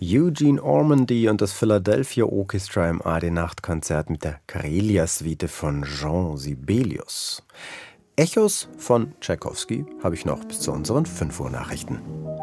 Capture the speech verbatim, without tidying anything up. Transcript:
Eugene Ormandy und das Philadelphia Orchestra im A D-Nachtkonzert mit der Karelia-Suite von Jean Sibelius. Echos von Tschaikowski habe ich noch bis zu unseren fünf Uhr Nachrichten.